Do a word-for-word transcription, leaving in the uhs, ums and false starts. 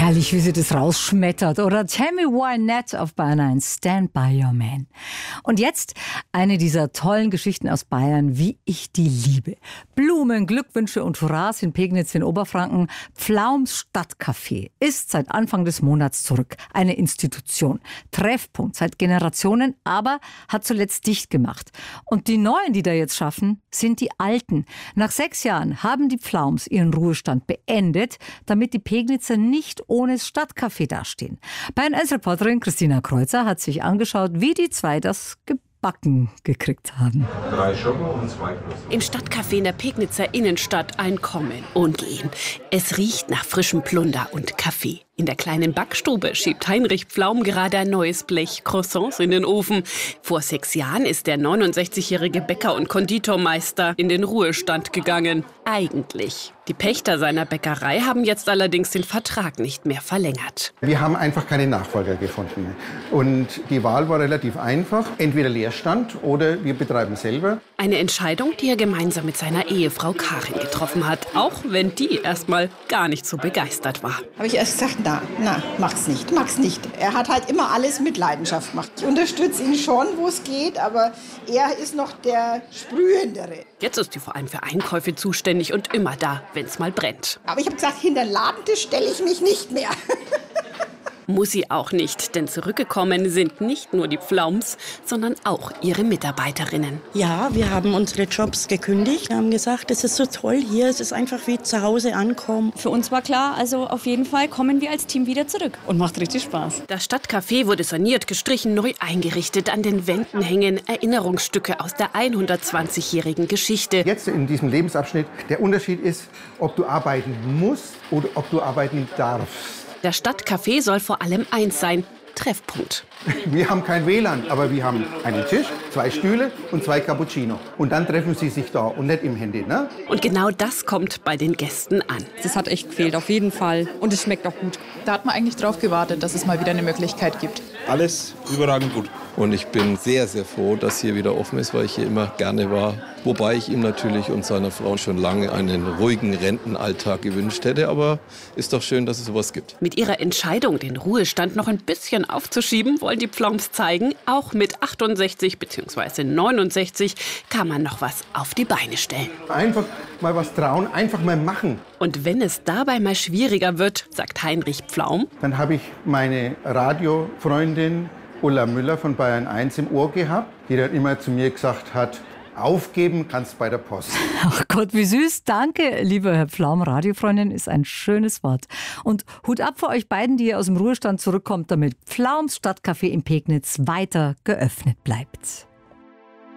Herrlich, wie sie das rausschmettert. Oder Tell Me Why Not auf Bayern eins, Stand By Your Man. Und jetzt eine dieser tollen Geschichten aus Bayern, wie ich die liebe. Blumen, Glückwünsche und Hurras in Pegnitz in Oberfranken. Pflaums Stadtcafé ist seit Anfang des Monats zurück. Eine Institution, Treffpunkt seit Generationen, aber hat zuletzt dicht gemacht. Und die Neuen, die da jetzt schaffen, sind die Alten. Nach sechs Jahren haben die Pflaums ihren Ruhestand beendet, damit die Pegnitzer nicht ohne Stadtcafé dastehen. Bayern eins Reporterin Christina Kreuzer hat sich angeschaut, wie die zwei das gebacken gekriegt haben. Drei Schoko und zwei Kloß. Im Stadtcafé in der Pegnitzer Innenstadt ein Kommen und Gehen. Es riecht nach frischem Plunder und Kaffee. In der kleinen Backstube schiebt Heinrich Pflaum gerade ein neues Blech Croissants in den Ofen. Vor sechs Jahren ist der neunundsechzigjährige Bäcker und Konditormeister in den Ruhestand gegangen. Eigentlich. Die Pächter seiner Bäckerei haben jetzt allerdings den Vertrag nicht mehr verlängert. Wir haben einfach keine Nachfolger gefunden. Und die Wahl war relativ einfach. Entweder Leerstand oder wir betreiben selber. Eine Entscheidung, die er gemeinsam mit seiner Ehefrau Karin getroffen hat. Auch wenn die erstmal gar nicht so begeistert war. Habe ich erst gesagt, na, na, mach's nicht, mach's nicht. Er hat halt immer alles mit Leidenschaft gemacht. Ich unterstütze ihn schon, wo es geht, aber er ist noch der Sprühendere. Jetzt ist sie vor allem für Einkäufe zuständig und immer da, wenn es mal brennt. Aber ich habe gesagt, hinter den Ladentisch stelle ich mich nicht mehr. Muss sie auch nicht, denn zurückgekommen sind nicht nur die Pflaums, sondern auch ihre Mitarbeiterinnen. Ja, wir haben unsere Jobs gekündigt, wir haben gesagt, es ist so toll hier, es ist einfach wie zu Hause ankommen. Für uns war klar, also auf jeden Fall kommen wir als Team wieder zurück und macht richtig Spaß. Das Stadtcafé wurde saniert, gestrichen, neu eingerichtet. An den Wänden hängen Erinnerungsstücke aus der hundertzwanzigjährigen Geschichte. Jetzt in diesem Lebensabschnitt, der Unterschied ist, ob du arbeiten musst oder ob du arbeiten darfst. Der Stadtcafé soll vor allem eins sein: Treffpunkt. Wir haben kein W L A N, aber wir haben einen Tisch, zwei Stühle und zwei Cappuccino. Und dann treffen sie sich da und nicht im Handy, ne? Und genau das kommt bei den Gästen an. Das hat echt gefehlt, auf jeden Fall. Und es schmeckt auch gut. Da hat man eigentlich drauf gewartet, dass es mal wieder eine Möglichkeit gibt. Alles überragend gut. Und ich bin sehr, sehr froh, dass hier wieder offen ist, weil ich hier immer gerne war. Wobei ich ihm natürlich und seiner Frau schon lange einen ruhigen Rentenalltag gewünscht hätte. Aber ist doch schön, dass es sowas gibt. Mit ihrer Entscheidung, den Ruhestand noch ein bisschen aufzuschieben, wollen die Pflaums zeigen, auch mit achtundsechzig bzw. neunundsechzig kann man noch was auf die Beine stellen. Einfach mal was trauen, einfach mal machen. Und wenn es dabei mal schwieriger wird, sagt Heinrich Pflaum, dann habe ich meine Radiofreundin Ulla Müller von Bayern eins im Ohr gehabt, die dann immer zu mir gesagt hat, aufgeben kannst bei der Post. Ach Gott, wie süß. Danke, lieber Herr Pflaum. Radiofreundin ist ein schönes Wort. Und Hut ab für euch beiden, die ihr aus dem Ruhestand zurückkommt, damit Pflaums Stadtcafé in Pegnitz weiter geöffnet bleibt.